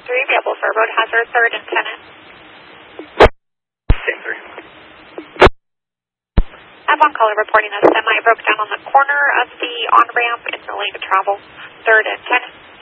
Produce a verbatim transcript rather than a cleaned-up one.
three, available for road hazard, third and tenant. Same three. I have one caller reporting a semi broke down on the corner of the on-ramp in the lane of travel, third and tenant.